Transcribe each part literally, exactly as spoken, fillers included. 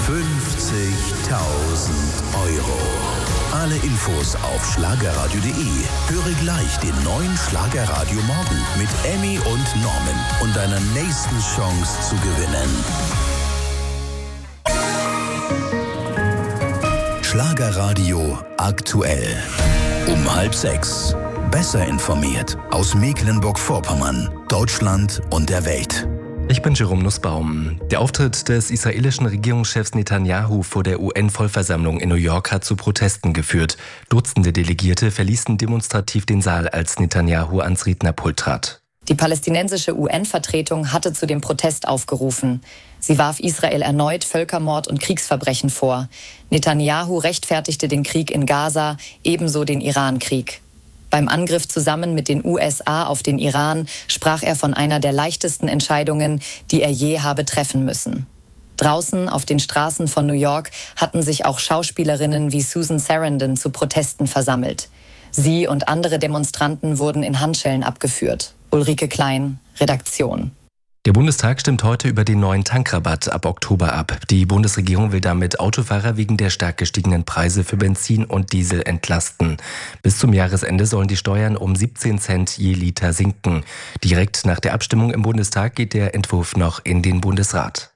fünfzigtausend Euro. Alle Infos auf schlagerradio punkt de. Höre gleich den neuen Schlagerradio Morgen mit Emmy und Norman und deiner nächsten Chance zu gewinnen. Schlagerradio aktuell. Um halb sechs. Besser informiert aus Mecklenburg-Vorpommern, Deutschland und der Welt. Ich bin Jerome Nussbaum. Der Auftritt des israelischen Regierungschefs Netanyahu vor der U N-Vollversammlung in New York hat zu Protesten geführt. Dutzende Delegierte verließen demonstrativ den Saal, als Netanyahu ans Rednerpult trat. Die palästinensische U N-Vertretung hatte zu dem Protest aufgerufen. Sie warf Israel erneut Völkermord und Kriegsverbrechen vor. Netanyahu rechtfertigte den Krieg in Gaza, ebenso den Irankrieg. Beim Angriff zusammen mit den U S A auf den Iran sprach er von einer der leichtesten Entscheidungen, die er je habe treffen müssen. Draußen auf den Straßen von New York hatten sich auch Schauspielerinnen wie Susan Sarandon zu Protesten versammelt. Sie und andere Demonstranten wurden in Handschellen abgeführt. Ulrike Klein, Redaktion. Der Bundestag stimmt heute über den neuen Tankrabatt ab Oktober ab. Die Bundesregierung will damit Autofahrer wegen der stark gestiegenen Preise für Benzin und Diesel entlasten. Bis zum Jahresende sollen die Steuern um siebzehn Cent je Liter sinken. Direkt nach der Abstimmung im Bundestag geht der Entwurf noch in den Bundesrat.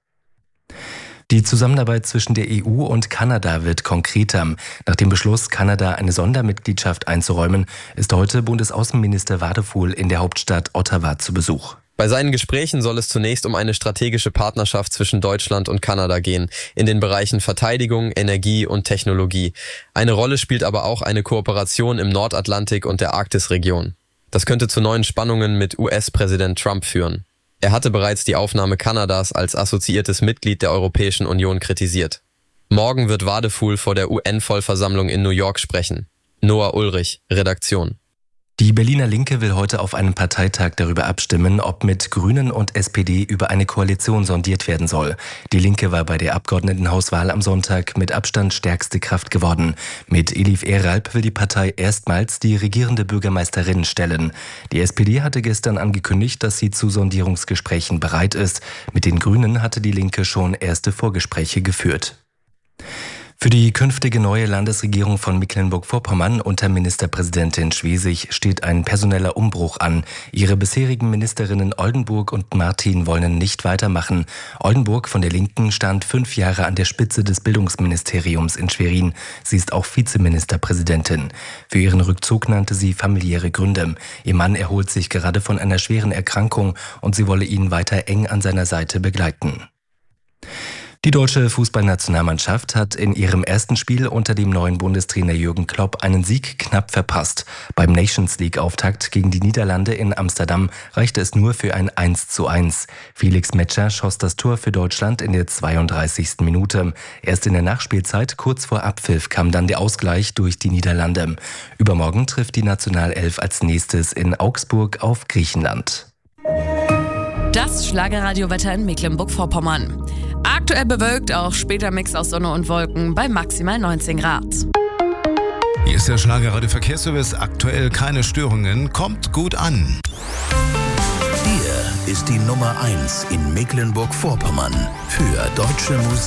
Die Zusammenarbeit zwischen der E U und Kanada wird konkreter. Nach dem Beschluss, Kanada eine Sondermitgliedschaft einzuräumen, ist heute Bundesaußenminister Wadefuhl in der Hauptstadt Ottawa zu Besuch. Bei seinen Gesprächen soll es zunächst um eine strategische Partnerschaft zwischen Deutschland und Kanada gehen, in den Bereichen Verteidigung, Energie und Technologie. Eine Rolle spielt aber auch eine Kooperation im Nordatlantik und der Arktisregion. Das könnte zu neuen Spannungen mit U S-Präsident Trump führen. Er hatte bereits die Aufnahme Kanadas als assoziiertes Mitglied der Europäischen Union kritisiert. Morgen wird Wadefuhl vor der U N-Vollversammlung in New York sprechen. Noah Ulrich, Redaktion. Die Berliner Linke will heute auf einem Parteitag darüber abstimmen, ob mit Grünen und S P D über eine Koalition sondiert werden soll. Die Linke war bei der Abgeordnetenhauswahl am Sonntag mit Abstand stärkste Kraft geworden. Mit Elif Eralp will die Partei erstmals die regierende Bürgermeisterin stellen. Die S P D hatte gestern angekündigt, dass sie zu Sondierungsgesprächen bereit ist. Mit den Grünen hatte die Linke schon erste Vorgespräche geführt. Für die künftige neue Landesregierung von Mecklenburg-Vorpommern unter Ministerpräsidentin Schwesig steht ein personeller Umbruch an. Ihre bisherigen Ministerinnen Oldenburg und Martin wollen nicht weitermachen. Oldenburg von der Linken stand fünf Jahre an der Spitze des Bildungsministeriums in Schwerin. Sie ist auch Vizeministerpräsidentin. Für ihren Rückzug nannte sie familiäre Gründe. Ihr Mann erholt sich gerade von einer schweren Erkrankung und sie wolle ihn weiter eng an seiner Seite begleiten. Die deutsche Fußballnationalmannschaft hat in ihrem ersten Spiel unter dem neuen Bundestrainer Jürgen Klopp einen Sieg knapp verpasst. Beim Nations-League-Auftakt gegen die Niederlande in Amsterdam reichte es nur für ein eins zu eins. Felix Metscher schoss das Tor für Deutschland in der zweiunddreißigsten Minute. Erst in der Nachspielzeit, kurz vor Abpfiff, kam dann der Ausgleich durch die Niederlande. Übermorgen trifft die Nationalelf als nächstes in Augsburg auf Griechenland. Das Schlagerradio-Wetter in Mecklenburg-Vorpommern. Aktuell bewölkt, auch später Mix aus Sonne und Wolken bei maximal neunzehn Grad. Hier ist der Schlagerradio-Verkehrsservice. Aktuell keine Störungen. Kommt gut an. Hier ist die Nummer eins in Mecklenburg-Vorpommern für deutsche Musik.